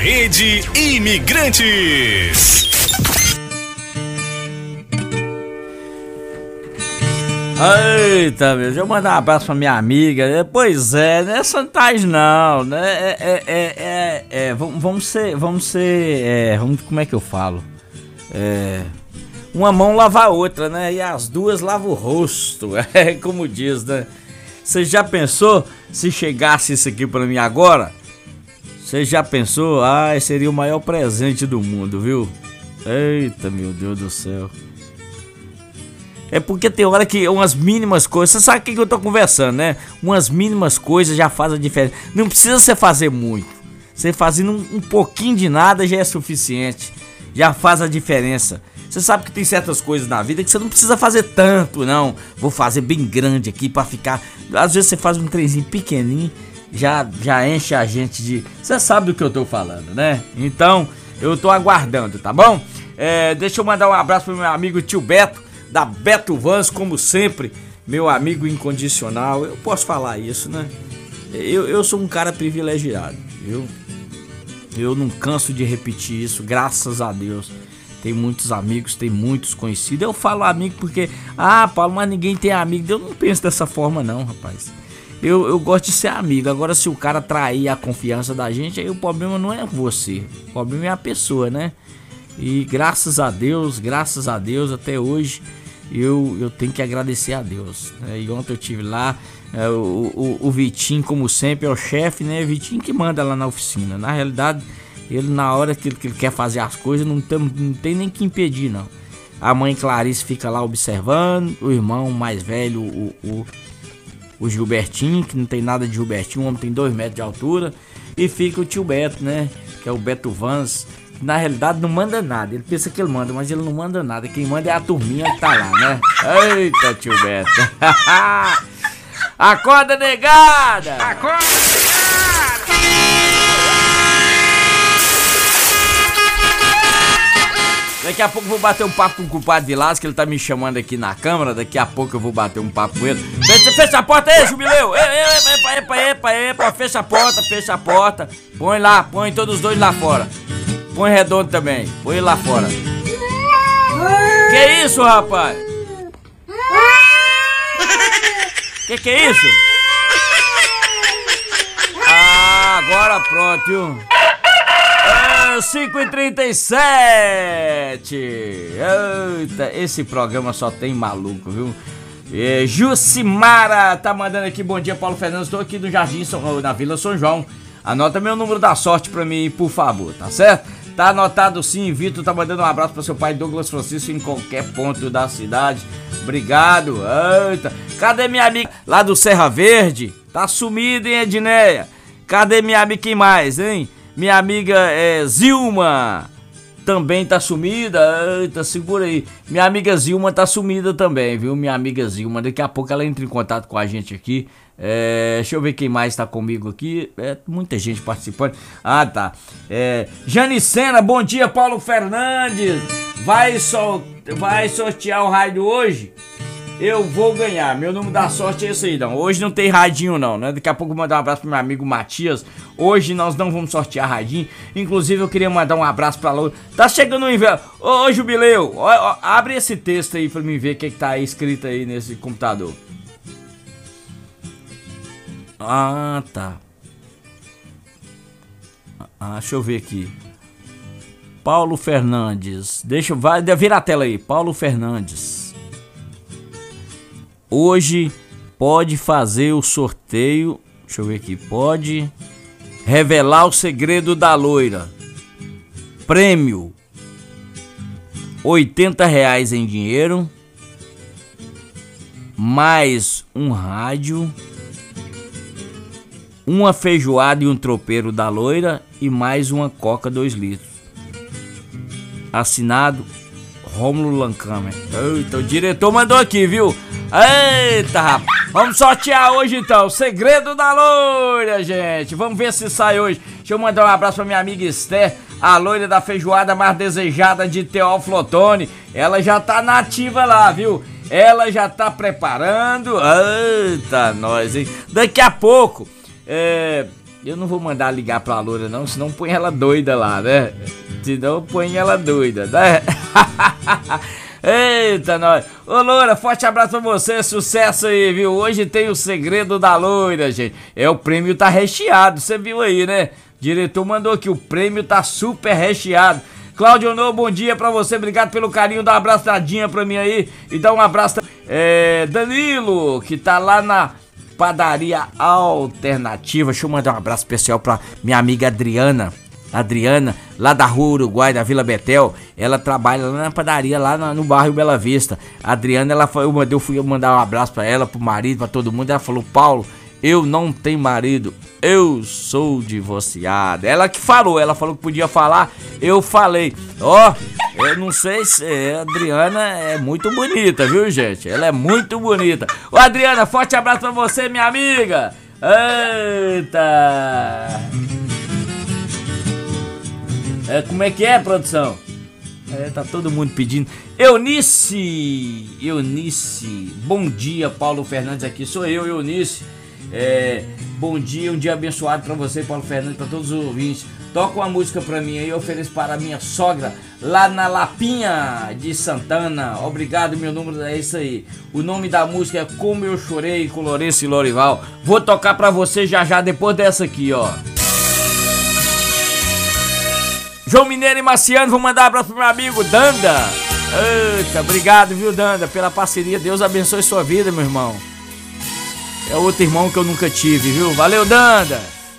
Rede Imigrantes. Eita, meu, deixa eu mandar um abraço pra minha amiga. Pois é, não é santagem não, né? Vamos, como é que eu falo? Uma mão lava a outra, né? E as duas lavam o rosto, como diz, né? Você já pensou se chegasse isso aqui pra mim agora? Você já pensou? Seria o maior presente do mundo, viu? Eita, meu Deus do céu. É porque tem hora que umas mínimas coisas... Você sabe o que eu tô conversando, né? Umas mínimas coisas já fazem a diferença. Não precisa você fazer muito. Você fazendo um pouquinho de nada já é suficiente. Já faz a diferença. Você sabe que tem certas coisas na vida que você não precisa fazer tanto, não. Vou fazer bem grande aqui pra ficar... Às vezes você faz um trenzinho pequenininho, já enche a gente de... Você sabe do que eu tô falando, né? Então, eu tô aguardando, tá bom? Deixa eu mandar um abraço pro meu amigo tio Beto, da Beto Vans, como sempre. Meu amigo incondicional. Eu posso falar isso, né? Eu sou um cara privilegiado. Eu não canso de repetir isso, graças a Deus. Tem muitos amigos, tem muitos conhecidos. Eu falo amigo porque... Paulo, mas ninguém tem amigo. Eu não penso dessa forma não, rapaz. Eu gosto de ser amigo. Agora, se o cara trair a confiança da gente, aí o problema não é você. O problema é a pessoa, né? E graças a Deus, até hoje, eu tenho que agradecer a Deus. E ontem eu tive lá, o Vitinho, como sempre, é o chefe, né? Vitinho que manda lá na oficina. Na realidade... Ele, na hora que ele quer fazer as coisas, não tem nem que impedir, não. A mãe Clarice fica lá observando. O irmão mais velho, o Gilbertinho, que não tem nada de Gilbertinho. O homem tem 2 metros de altura. E fica o tio Beto, né? Que é o Beto Vans. Que na realidade não manda nada. Ele pensa que ele manda, mas ele não manda nada. Quem manda é a turminha que tá lá, né? Eita, tio Beto. Acorda, negada! Acorda, negada! Daqui a pouco eu vou bater um papo com o culpado de Lázaro, que ele tá me chamando aqui na câmara. Daqui a pouco eu vou bater um papo com ele. Fecha a porta aí, Jubileu! Epa, fecha a porta. Põe todos os dois lá fora. Põe Redondo também, põe ele lá fora. Que isso, rapaz? Que é isso? Agora pronto, viu? 5h37. Eita, esse programa só tem maluco, viu? Jucimara tá mandando aqui, bom dia, Paulo Fernandes. Estou aqui no Jardim, na Vila São João. Anota meu número da sorte pra mim, por favor, tá certo? Tá anotado sim. Vitor tá mandando um abraço para seu pai Douglas Francisco em qualquer ponto da cidade. Obrigado. Eita, cadê minha amiga lá do Serra Verde? Tá sumida, hein, Edneia? Cadê minha amiga? Quem mais, hein? Minha amiga Zilma também tá sumida. Eita, segura aí. Minha amiga Zilma tá sumida também, viu? Minha amiga Zilma. Daqui a pouco ela entra em contato com a gente aqui. Deixa eu ver quem mais tá comigo aqui. Muita gente participando. Tá. Janicena, bom dia, Paulo Fernandes. Vai sortear o rádio hoje? Eu vou ganhar. Meu número da sorte é esse aí, não. Hoje não tem radinho, não, né? Daqui a pouco eu vou mandar um abraço pro meu amigo Matias. Hoje nós não vamos sortear radinho. Inclusive, eu queria mandar um abraço pra Laura. Tá chegando o inverno. Ô, Jubileu, abre esse texto aí pra mim ver o que tá aí escrito aí nesse computador. Tá. Deixa eu ver aqui. Paulo Fernandes. Vira a tela aí. Paulo Fernandes. Hoje pode fazer o sorteio. Deixa eu ver aqui. Pode revelar o segredo da loira. Prêmio: R$80 em dinheiro, mais um rádio, uma feijoada e um tropeiro da loira e mais uma coca 2 litros. Assinado Rômulo Lancamer. Eita, o diretor mandou aqui, viu? Eita, rapaz. Vamos sortear hoje então. Segredo da loira, gente. Vamos ver se sai hoje. Deixa eu mandar um abraço pra minha amiga Esther, a loira da feijoada mais desejada de Teófilo Otoni. Ela já tá nativa lá, viu? Ela já tá preparando. Eita, nós, hein? Daqui a pouco, Eu não vou mandar ligar pra loura não, senão põe ela doida lá, né? Senão põe ela doida, né? Eita, nós. Ô, loura, forte abraço pra você, sucesso aí, viu? Hoje tem o segredo da loira, gente. O prêmio tá recheado, você viu aí, né? O diretor mandou aqui, o prêmio tá super recheado. Cláudio No, bom dia pra você, obrigado pelo carinho, dá um abraço tadinha pra mim aí. E dá um abraço, Danilo, que tá lá na Padaria Alternativa. Deixa eu mandar um abraço especial pra minha amiga Adriana, lá da Rua Uruguai, da Vila Betel. Ela trabalha lá na padaria, lá no bairro Bela Vista. A Adriana, eu fui mandar um abraço pra ela, pro marido, pra todo mundo. Ela falou, Paulo, eu não tenho marido, eu sou divorciada. Ela que falou, ela falou que podia falar, eu falei. Eu não sei se a Adriana é muito bonita, viu, gente? Ela é muito bonita. Ô, Adriana, forte abraço pra você, minha amiga. Eita! Como é que é, produção? Tá todo mundo pedindo. Eunice, bom dia, Paulo Fernandes aqui, sou eu, Eunice. Bom dia, um dia abençoado pra você, Paulo Fernandes, pra todos os ouvintes. Toca uma música pra mim aí, eu ofereço para a minha sogra, lá na Lapinha de Santana. Obrigado, meu número é isso aí. O nome da música é Como Eu Chorei, com Lourenço e Lorival. Vou tocar pra você já depois dessa aqui, ó. João Mineiro e Marciano, vou mandar um abraço pro meu amigo Danda. Eita, obrigado, viu, Danda, pela parceria. Deus abençoe sua vida, meu irmão. É outro irmão que eu nunca tive, viu? Valeu, Danda.